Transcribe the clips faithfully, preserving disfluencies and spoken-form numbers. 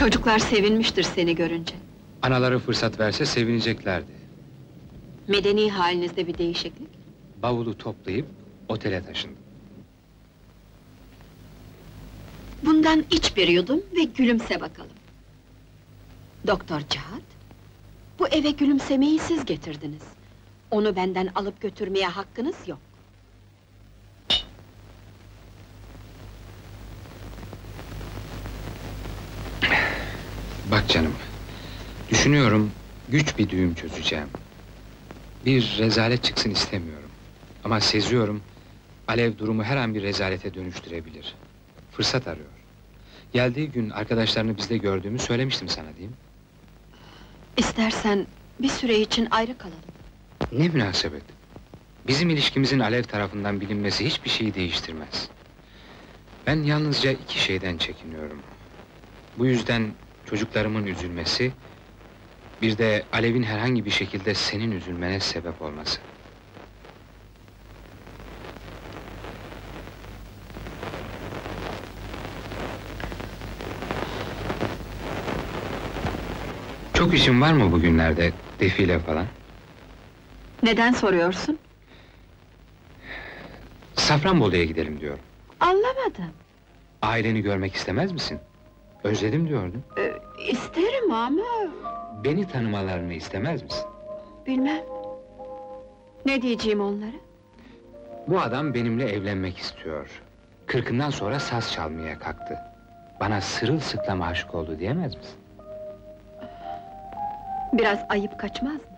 Çocuklar sevinmiştir seni görünce. Anaları fırsat verse sevineceklerdi. Medeni halinizde bir değişiklik. Bavulu toplayıp otele taşındım. Bundan iç bir yudum ve gülümse bakalım. Doktor Cihat, bu eve gülümsemeyi siz getirdiniz. Onu benden alıp götürmeye hakkınız yok. Bak canım, düşünüyorum, güç bir düğüm çözeceğim. Bir rezalet çıksın istemiyorum. Ama seziyorum, Alev durumu her an bir rezalete dönüştürebilir. Fırsat arıyor. Geldiği gün arkadaşlarını bizde gördüğümü söylemiştim sana, değil mi? İstersen bir süre için ayrı kalalım. Ne münasebet! Bizim ilişkimizin Alev tarafından bilinmesi hiçbir şeyi değiştirmez. Ben yalnızca iki şeyden çekiniyorum. Bu yüzden çocuklarımın üzülmesi, bir de Alev'in herhangi bir şekilde senin üzülmene sebep olması. Çok işin var mı bugünlerde, defile falan? Neden soruyorsun? Safranbolu'ya gidelim diyorum. Anlamadım. Aileni görmek istemez misin? Özledim diyordun. Ee, isterim ama... Beni tanımalarını istemez misin? Bilmem. Ne diyeceğim onlara? Bu adam benimle evlenmek istiyor. Kırkından sonra saz çalmaya kalktı. Bana sırılsıklam aşık oldu diyemez misin? Biraz ayıp kaçmaz mı?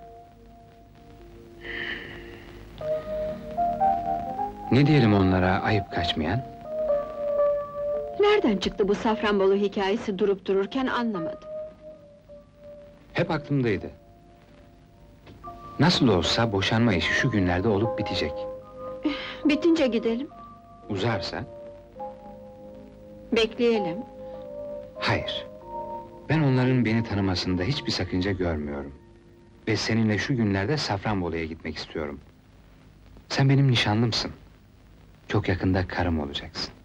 Ne diyelim onlara ayıp kaçmayan? Nereden çıktı bu Safranbolu hikayesi durup dururken anlamadım. Hep aklımdaydı. Nasıl olsa boşanma işi şu günlerde olup bitecek. Bitince gidelim. Uzarsa? Bekleyelim. Hayır. Ben onların beni tanımasında hiçbir sakınca görmüyorum. Ve seninle şu günlerde Safranbolu'ya gitmek istiyorum. Sen benim nişanlımsın. Çok yakında karım olacaksın.